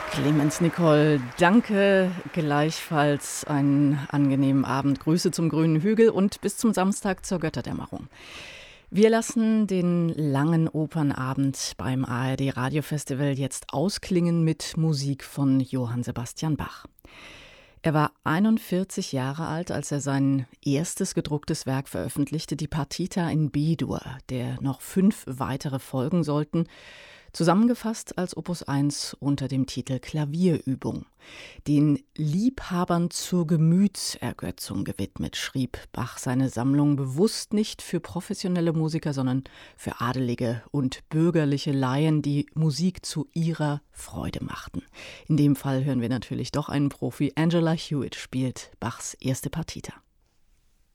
Clemens Nicole, danke gleichfalls. Einen angenehmen Abend. Grüße zum grünen Hügel und bis zum Samstag zur Götterdämmerung. Wir lassen den langen Opernabend beim ARD Radiofestival jetzt ausklingen mit Musik von Johann Sebastian Bach. Er war 41 Jahre alt, als er sein erstes gedrucktes Werk veröffentlichte, die Partita in B-Dur, der noch 5 weitere folgen sollten, zusammengefasst als Opus 1 unter dem Titel Klavierübung. Den Liebhabern zur Gemütsergötzung gewidmet, schrieb Bach seine Sammlung bewusst nicht für professionelle Musiker, sondern für adelige und bürgerliche Laien, die Musik zu ihrer Freude machten. In dem Fall hören wir natürlich doch einen Profi. Angela Hewitt spielt Bachs erste Partita.